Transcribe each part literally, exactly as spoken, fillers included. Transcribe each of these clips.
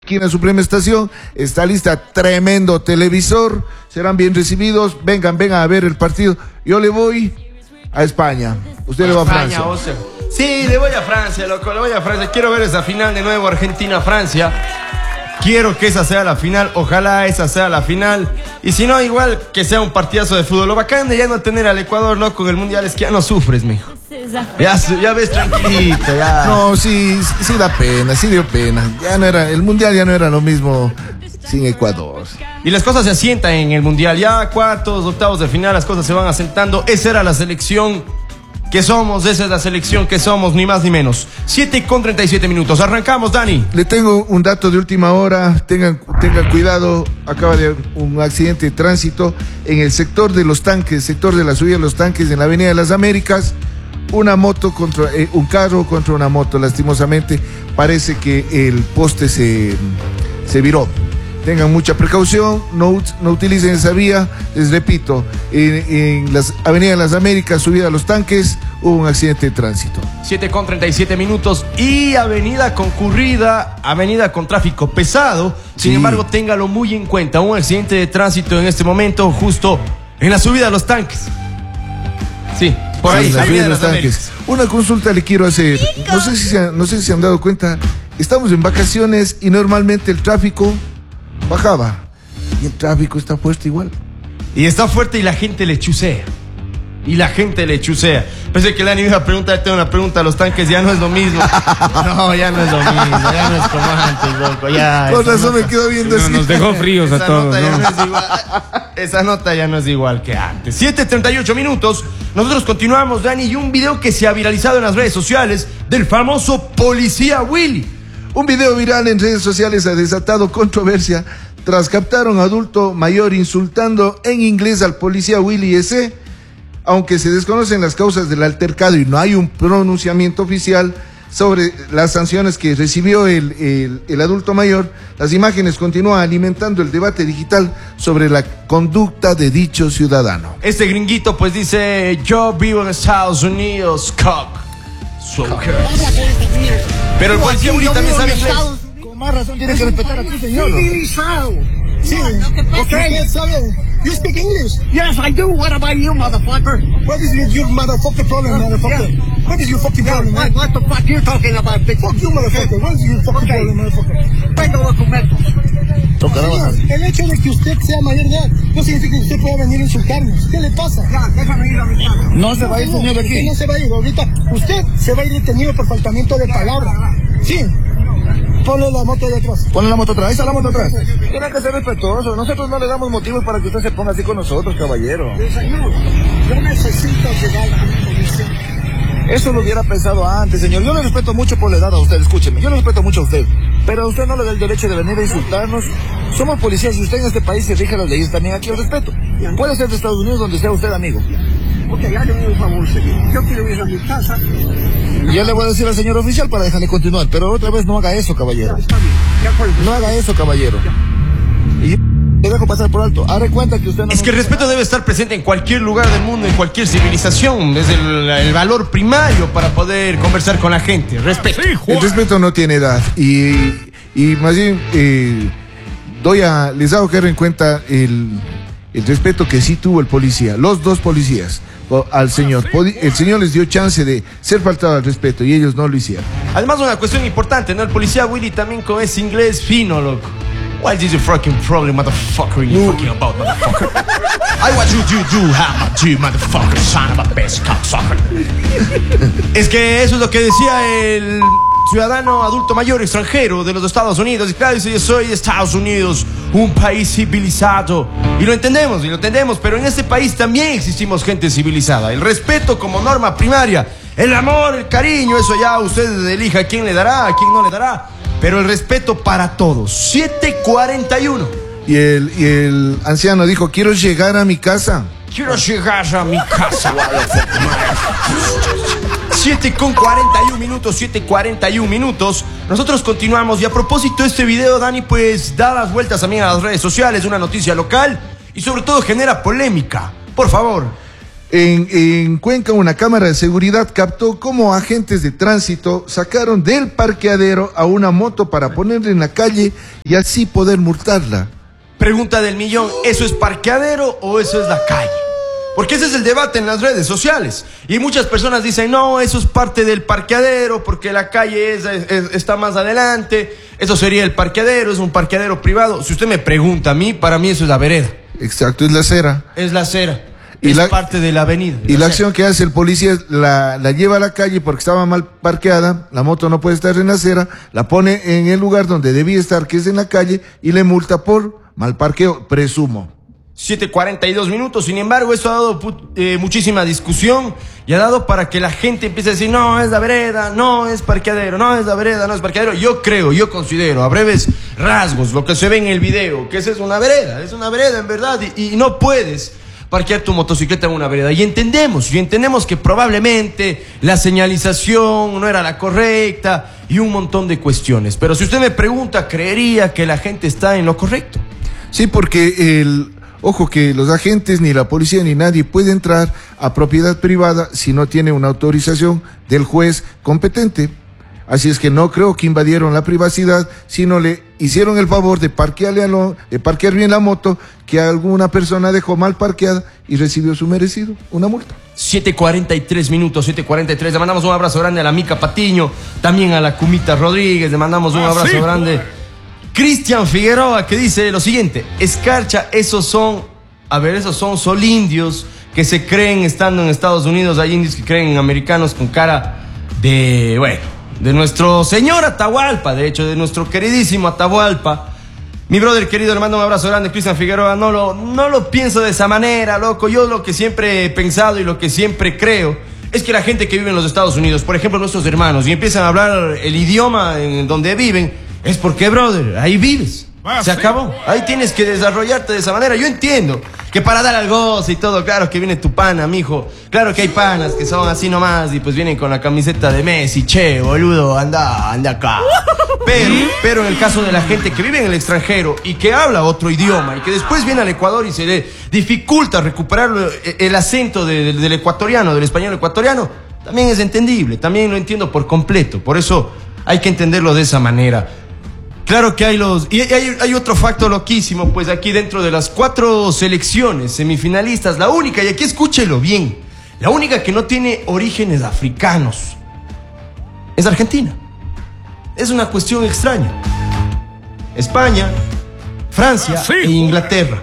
esquina Suprema Estación, está lista, tremendo televisor, serán bien recibidos, vengan, vengan a ver el partido. Yo le voy a España, usted a le va a Francia. España, Oster. Sí, le voy a Francia, loco, le voy a Francia. Quiero ver esa final de nuevo, Argentina-Francia. Quiero que esa sea la final, ojalá esa sea la final. Y si no, igual que sea un partidazo de fútbol. Lo bacán de ya no tener al Ecuador, loco, en el Mundial es que ya no sufres, mijo. Ya, ya ves tranquilito, ya. No, sí, sí da pena, sí dio pena. Ya no era, el Mundial ya no era lo mismo sin Ecuador. Y las cosas se asientan en el Mundial. Ya cuartos, octavos de final, las cosas se van asentando. Esa era la selección que somos, esa es la selección que somos, ni más ni menos. siete con treinta y siete minutos. Arrancamos, Dani. Le tengo un dato de última hora. Tengan, tengan cuidado. Acaba de haber un accidente de tránsito en el sector de los tanques, sector de la subida de los tanques en la Avenida de las Américas. Una moto contra, eh, un carro contra una moto, lastimosamente. Parece que el poste se, se viró. Tengan mucha precaución, no, no utilicen esa vía. Les repito, en, en las Avenida de las Américas, subida a los tanques, hubo un accidente de tránsito. siete con treinta y siete minutos y avenida concurrida, avenida con tráfico pesado. Sin sí. embargo, téngalo muy en cuenta. Un accidente de tránsito en este momento, justo en la subida a los tanques. Sí, por ahí, sí, la subida de los tanques. Una consulta le quiero hacer. No sé, si se, no sé si se han dado cuenta, estamos en vacaciones y normalmente el tráfico bajaba y el tráfico está fuerte igual. Y está fuerte y la gente le chusea. Y la gente le chusea. Pensé que Lani iba a preguntarte una pregunta a los tanques, ya no es lo mismo. No, ya no es lo mismo, ya no es como antes, loco. Ya, por razón me quedo viendo no, así. Nos dejó fríos a todos, nota ¿no? Ya no es igual. Esa nota ya no es igual que antes. siete treinta y ocho minutos. Nosotros continuamos, Dani, y un video que se ha viralizado en las redes sociales del famoso Policía Willy. Un video viral en redes sociales ha desatado controversia tras captar a un adulto mayor insultando en inglés al policía Willy S. Aunque se desconocen las causas del altercado y no hay un pronunciamiento oficial sobre las sanciones que recibió el, el, el adulto mayor, las imágenes continúan alimentando el debate digital sobre la conducta de dicho ciudadano. Este gringuito pues dice: yo vivo en Estados Unidos, cock. So cock. Pero el policía Willy también sabe inglés. Con más razón tiene que respetar a tu señor. Civilizado. Sí, okay. You speak English? Yes, I do. What about you, motherfucker? What is your motherfucking problem, motherfucker? Yeah. What is your fucking yeah, problem, what, what the fuck you talking about, bitch? Fuck you, motherfucker. What is your fucking okay. problem, motherfucker? Tengo documentos. Señor, el hecho de que usted sea mayor de edad no significa que usted pueda venir a insultarnos. ¿Qué le pasa? Ya, déjame ir a mi casa. No se va a ir, señor, de aquí. No se va a ir. Ahorita usted se va a ir detenido por faltamiento de palabra. Sí. Ponle la moto de atrás. Ponle la moto atrás. Ahí está la moto atrás. Tiene que ser respetuoso. Nosotros no le damos motivos para que usted se ponga así con nosotros, caballero. Señor, yo necesito llegar a mi policía. Eso lo hubiera pensado antes, señor. Yo le respeto mucho por la edad a usted, escúcheme. Yo le respeto mucho a usted. Pero a usted no le da el derecho de venir a insultarnos. Somos policías y usted en este país se rige las leyes también. Aquí el respeto. Puede ser de Estados Unidos, donde sea usted, amigo. Ok, hágame un favor, señor. Yo quiero ir a mi casa. Yo le voy a decir al señor oficial para dejarle continuar, pero otra vez no haga eso, caballero. Está bien. De acuerdo. No haga eso, caballero. Y le dejo pasar por alto. Haré cuenta que usted no... Es que el respeto debe estar presente en cualquier lugar del mundo, en cualquier civilización. Es el, el valor primario para poder conversar con la gente. Respeto. El respeto no tiene edad. Y, y más bien, eh, doy a, les hago caer en cuenta el, el respeto que sí tuvo el policía. Los dos policías. Al señor, el señor les dio chance de ser faltado al respeto y ellos no lo hicieron. Además, una cuestión importante, ¿no? El policía Willy también con ese inglés fino, loco. What is your fucking problem, motherfucker? You no. fucking about, motherfucker? I want you to do how much you, motherfucker, son of a bitch, cocksucker. Es que eso es lo que decía el ciudadano adulto mayor extranjero de los Estados Unidos. Y claro, dice: yo soy de Estados Unidos, un país civilizado. Y lo entendemos, y lo entendemos, pero en este país también existimos gente civilizada. El respeto como norma primaria, el amor, el cariño, eso ya usted elija a quién le dará, a quién no le dará. Pero el respeto para todos. siete cuarenta y uno. Y el, y el anciano dijo: quiero llegar a mi casa. Quiero llegar a mi casa. siete con cuarenta y uno minutos, siete cuarenta y uno minutos. Nosotros continuamos. Y a propósito, este video, Dani, pues da las vueltas también a las redes sociales, una noticia local y sobre todo genera polémica. Por favor. En, en Cuenca, una cámara de seguridad captó cómo agentes de tránsito sacaron del parqueadero a una moto para ponerla en la calle y así poder multarla. Pregunta del millón, ¿eso es parqueadero o eso es la calle? Porque ese es el debate en las redes sociales. Y muchas personas dicen, no, eso es parte del parqueadero porque la calle es, es, está más adelante. Eso sería el parqueadero, es un parqueadero privado. Si usted me pregunta a mí, para mí eso es la vereda. Exacto, es la acera. Es la acera. Y es la, parte de la avenida. Y la, la acción que hace el policía es la, la lleva a la calle porque estaba mal parqueada, la moto no puede estar en la acera, la pone en el lugar donde debía estar, que es en la calle, y le multa por mal parqueo, presumo. siete cuarenta y dos minutos, sin embargo, eso ha dado eh, muchísima discusión y ha dado para que la gente empiece a decir, no, es la vereda, no, es parqueadero, no, es la vereda, no es parqueadero. Yo creo, yo considero, a breves rasgos, lo que se ve en el video, que esa es una vereda, es una vereda en verdad, y, y no puedes parquear tu motocicleta en una vereda. Y entendemos, y entendemos que probablemente la señalización no era la correcta y un montón de cuestiones. Pero si usted me pregunta, creería que la gente está en lo correcto. Sí, porque el... Ojo que los agentes, ni la policía, ni nadie puede entrar a propiedad privada si no tiene una autorización del juez competente. Así es que no creo que invadieron la privacidad, sino le hicieron el favor de parquearle a lo, de parquear bien la moto que alguna persona dejó mal parqueada y recibió su merecido, una multa. siete cuarenta y tres minutos, siete cuarenta y tres. Le mandamos un abrazo grande a la Mica Patiño, también a la Cumita Rodríguez, le mandamos un abrazo ah, sí, grande. Pues. Cristian Figueroa, que dice lo siguiente: Escarcha, esos son, a ver, esos son solindios que se creen estando en Estados Unidos, hay indios que creen en americanos con cara de, bueno, de nuestro señor Atahualpa, de hecho, de nuestro queridísimo Atahualpa. Mi brother querido, le mando un abrazo grande, Cristian Figueroa. No lo, no lo pienso de esa manera, loco. Yo lo que siempre he pensado y lo que siempre creo es que la gente que vive en los Estados Unidos, por ejemplo, nuestros hermanos, y empiezan a hablar el idioma en donde viven, es porque, brother, ahí vives. Ah, se sí. acabó. Ahí tienes que desarrollarte de esa manera. Yo entiendo que para dar al goce y todo, claro que viene tu pana, mijo. Claro que hay panas que son así nomás y pues vienen con la camiseta de Messi. Che, boludo, anda, anda acá. Pero, pero en el caso de la gente que vive en el extranjero y que habla otro idioma y que después viene al Ecuador y se le dificulta recuperar el acento de, de, del ecuatoriano, del español ecuatoriano, también es entendible. También lo entiendo por completo. Por eso hay que entenderlo de esa manera. Claro que hay los... Y hay, hay otro factor loquísimo, pues aquí dentro de las cuatro selecciones semifinalistas, la única, y aquí escúchelo bien, la única que no tiene orígenes africanos es Argentina. Es una cuestión extraña. España, Francia ah, sí, e Inglaterra.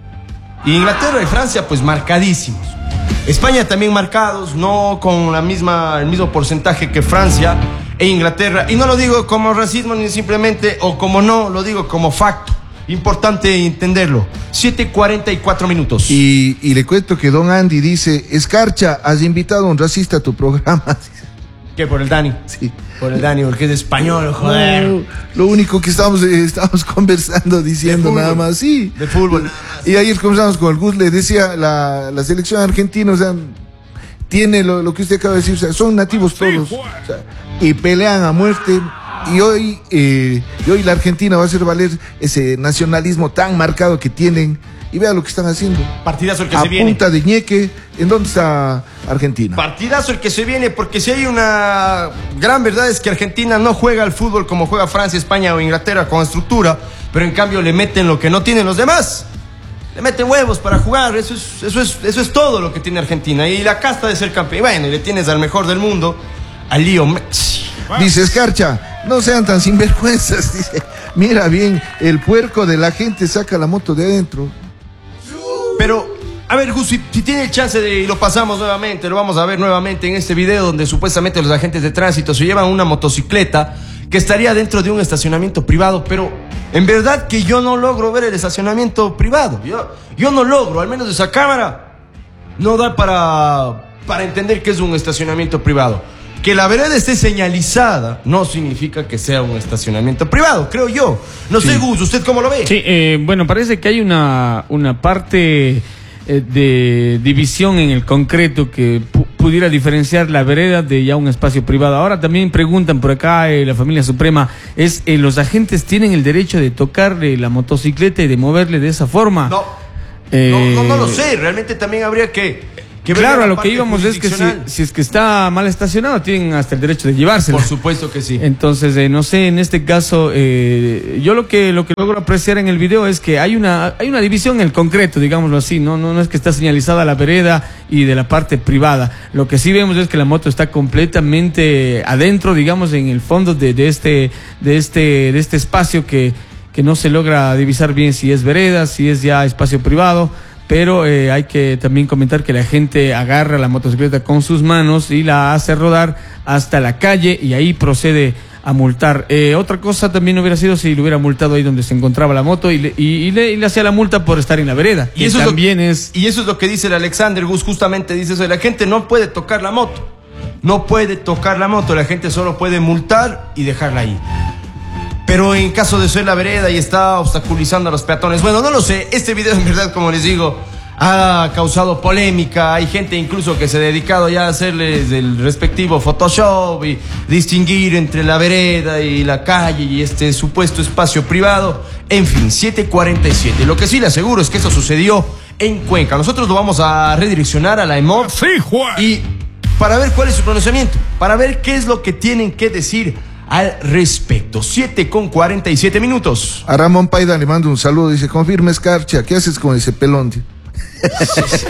Y Inglaterra y Francia, pues marcadísimos. España también marcados, no con la misma, el mismo porcentaje que Francia e Inglaterra, y no lo digo como racismo ni simplemente o como no, lo digo como facto, importante entenderlo. siete cuarenta y cuatro minutos. Y, y le cuento que don Andy dice: Escarcha, has invitado a un racista a tu programa. ¿Qué? ¿Por el Dani? Sí. Por el Dani, porque es español, joder. No, lo único que estamos, eh, estamos conversando, diciendo nada más, sí. De fútbol. Y ayer conversamos con el Gus, le decía, la, la selección argentina, o sea, tiene lo, lo que usted acaba de decir, o sea, son nativos todos, o sea, y pelean a muerte, y hoy, eh, y hoy la Argentina va a hacer valer ese nacionalismo tan marcado que tienen, y vea lo que están haciendo. Partidazo el que a se viene. A punta de ñeque, ¿en dónde está Argentina? Partidazo el que se viene, porque si hay una gran verdad es que Argentina no juega al fútbol como juega Francia, España o Inglaterra con estructura, pero en cambio le meten lo que no tienen los demás. Le meten huevos para jugar, eso es, eso es, eso es todo lo que tiene Argentina. Y la casta de ser campeón. Y bueno, y le tienes al mejor del mundo, a Leo Messi. Dice Escarcha, no sean tan sinvergüenzas. Dice, mira bien, el puerco de la gente saca la moto de adentro. Pero, a ver, Gus, si, si tiene el chance de, y lo pasamos nuevamente, lo vamos a ver nuevamente en este video donde supuestamente los agentes de tránsito se llevan una motocicleta que estaría dentro de un estacionamiento privado, pero en verdad que yo no logro ver el estacionamiento privado. Yo, yo no logro, al menos esa cámara no da para, para entender que es un estacionamiento privado. Que la vereda esté señalizada no significa que sea un estacionamiento privado, creo yo. No sí. sé, Gus, ¿usted cómo lo ve? Sí, eh, bueno, parece que hay una, una parte eh, de división en el concreto que pu pudiera diferenciar la vereda de ya un espacio privado. Ahora también preguntan por acá, eh, la familia Suprema, es eh, ¿los agentes tienen el derecho de tocarle la motocicleta y de moverle de esa forma? No, eh... no, no, no lo sé, realmente también habría que... Que claro, a lo que íbamos es que si, si es que está mal estacionado, tienen hasta el derecho de llevárselo. Por supuesto que sí. Entonces, eh, no sé, en este caso, eh, yo lo que lo que logro apreciar en el video es que hay una hay una división en el concreto, digámoslo así, no no no es que está señalizada la vereda y de la parte privada. Lo que sí vemos es que la moto está completamente adentro, digamos, en el fondo de, de este de este de este espacio que que no se logra divisar bien si es vereda, si es ya espacio privado. Pero eh, hay que también comentar que la gente agarra la motocicleta con sus manos y la hace rodar hasta la calle y ahí procede a multar. Eh, otra cosa también hubiera sido si lo hubiera multado ahí donde se encontraba la moto y le, y, y le, y le hacía la multa por estar en la vereda. Y eso también es, lo, es... y eso es lo que dice el Alexander Gus, justamente dice eso, la gente no puede tocar la moto, no puede tocar la moto, la gente solo puede multar y dejarla ahí. Pero en caso de ser la vereda y está obstaculizando a los peatones, bueno, no lo sé, este video en verdad, como les digo, ha causado polémica, hay gente incluso que se ha dedicado ya a hacerles el respectivo Photoshop y distinguir entre la vereda y la calle y este supuesto espacio privado, en fin, siete cuarenta y siete. Lo que sí le aseguro es que eso sucedió en Cuenca. Nosotros lo vamos a redireccionar a la E M O V. Sí, Juan. Y para ver cuál es su pronunciamiento, para ver qué es lo que tienen que decir al respecto. Siete con cuarenta y siete minutos. A Ramón Paida le mando un saludo, dice, confirme Escarcha, ¿qué haces con ese pelón, tío? Es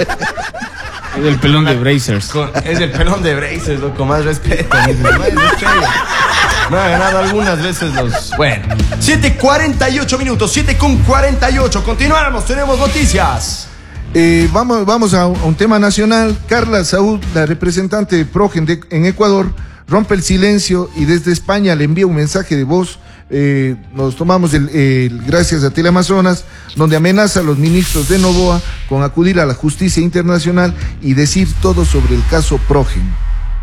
el pelón de Brazers. Con, es el pelón de Brazers, con más respeto. Más respeto. Me ha ganado algunas veces los... Bueno, siete cuarenta y ocho minutos, siete con cuarenta y ocho. Continuamos, tenemos noticias. Eh, vamos vamos a un, a un tema nacional. Carla Saúd, la representante de Progen de, en Ecuador, rompe el silencio y desde España le envía un mensaje de voz. Eh, nos tomamos el, el gracias a Teleamazonas, donde amenaza a los ministros de Novoa con acudir a la justicia internacional y decir todo sobre el caso Progen.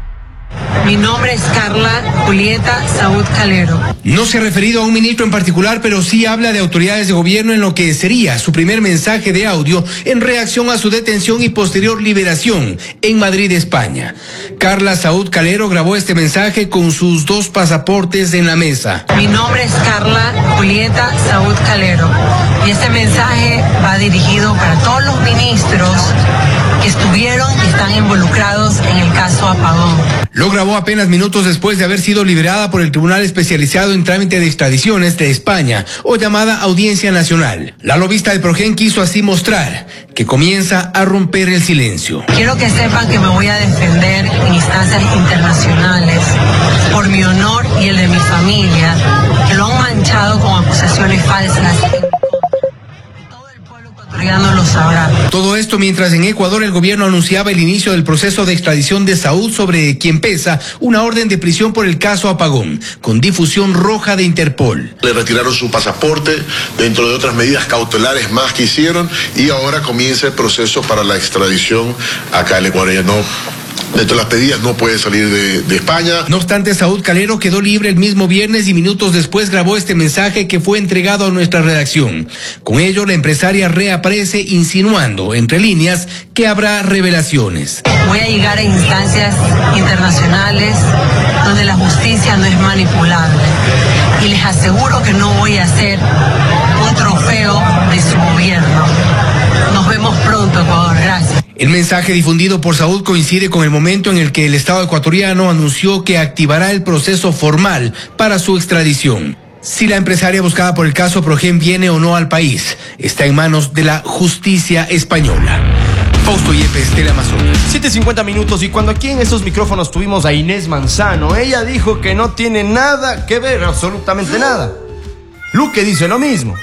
Mi nombre es Carla Julieta Saúd Calero. No se ha referido a un ministro en particular, pero sí habla de autoridades de gobierno en lo que sería su primer mensaje de audio en reacción a su detención y posterior liberación en Madrid, España. Carla Saúd Calero grabó este mensaje con sus dos pasaportes en la mesa. Mi nombre es Carla Julieta Saúd Calero y este mensaje va dirigido para todos los ministros que estuvieron y están involucrados en el caso Apagón. Lo grabó apenas minutos después de haber sido liberada por el Tribunal Especializado en Trámite de Extradiciones de España, o llamada Audiencia Nacional. La lobista de Progen quiso así mostrar que comienza a romper el silencio. Quiero que sepan que me voy a defender en instancias internacionales por mi honor y el de mi familia, que lo han manchado con acusaciones falsas. Lo sabrá. Todo esto mientras en Ecuador el gobierno anunciaba el inicio del proceso de extradición de Saúd, sobre quien pesa una orden de prisión por el caso Apagón, con difusión roja de Interpol. Le retiraron su pasaporte, dentro de otras medidas cautelares más que hicieron, y ahora comienza el proceso para la extradición acá en Ecuador. Ella no... Dentro de las pedidas no puede salir de, de España. No obstante, Saúd Calero quedó libre el mismo viernes y minutos después grabó este mensaje que fue entregado a nuestra redacción. Con ello, la empresaria reaparece insinuando, entre líneas, que habrá revelaciones. Voy a llegar a instancias internacionales donde la justicia no es manipulable. Y les aseguro que no voy a ser un trofeo de su gobierno. Nos vemos pronto, Ecuador. Gracias. El mensaje difundido por Saúd coincide con el momento en el que el Estado ecuatoriano anunció que activará el proceso formal para su extradición. Si la empresaria buscada por el caso Progen viene o no al país, está en manos de la justicia española. Fausto Yepes, Teleamazonas. siete cincuenta minutos, y cuando aquí en estos micrófonos tuvimos a Inés Manzano, ella dijo que no tiene nada que ver, absolutamente nada. Luque dice lo mismo.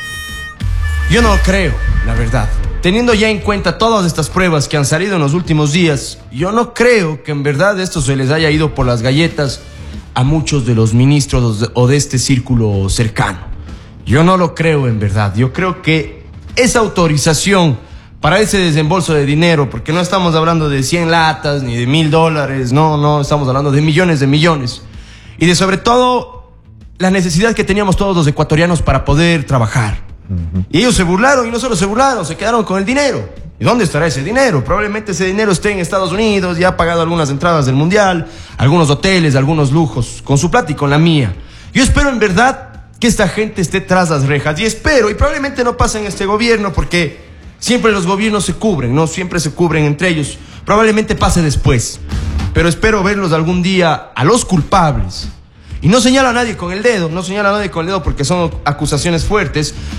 Yo no lo creo, la verdad. Teniendo ya en cuenta todas estas pruebas que han salido en los últimos días, yo no creo que en verdad esto se les haya ido por las galletas a muchos de los ministros o de este círculo cercano. Yo no lo creo en verdad. Yo creo que esa autorización para ese desembolso de dinero, porque no estamos hablando de cien latas ni de mil dólares, no, no, estamos hablando de millones de millones. Y de sobre todo la necesidad que teníamos todos los ecuatorianos para poder trabajar. Y ellos se burlaron, y no solo se burlaron, se quedaron con el dinero. ¿Y dónde estará ese dinero? Probablemente ese dinero esté en Estados Unidos, ya ha pagado algunas entradas del Mundial, algunos hoteles, algunos lujos, con su plata y con la mía. Yo espero en verdad que esta gente esté tras las rejas, y espero, y probablemente no pase en este gobierno, porque siempre los gobiernos se cubren, ¿no? Siempre se cubren entre ellos. probablemente pase después. Pero espero verlos algún día a los culpables. Y no señalo a nadie con el dedo, no señalo a nadie con el dedo porque son acusaciones fuertes,